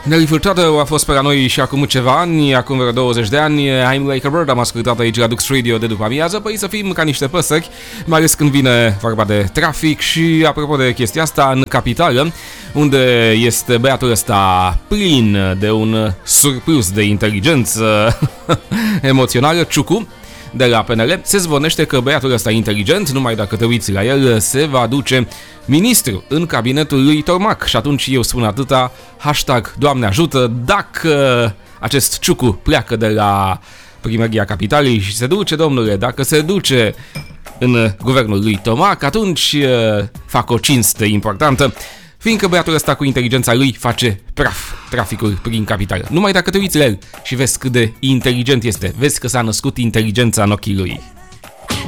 Nelly Furtado a fost pe la noi și acum ceva ani, acum vreo 20 de ani. I'm Like a Bird am ascultat aici la Dux Radio de după amiază. Păi să fim ca niște păsări, mai ales când vine vorba de trafic. Și apropo de chestia asta, în capitală, unde este băiatul ăsta plin de un surplus de inteligență emoțională, Ciucu, de la PNL, se zvonește că băiatul ăsta inteligent, numai dacă te uiți la el, se va aduce ministru în cabinetul lui Tormac. Și atunci eu spun atâta, hashtag Doamne ajută, dacă acest Ciucu pleacă de la Primăria Capitalei și se duce, domnule, dacă se duce în guvernul lui Tormac, atunci fac o cinste importantă, fiindcă băiatul ăsta cu inteligența lui face praf traficul prin capitală. Numai dacă te uiți la el și vezi cât de inteligent este, vezi că s-a născut inteligența în ochii lui.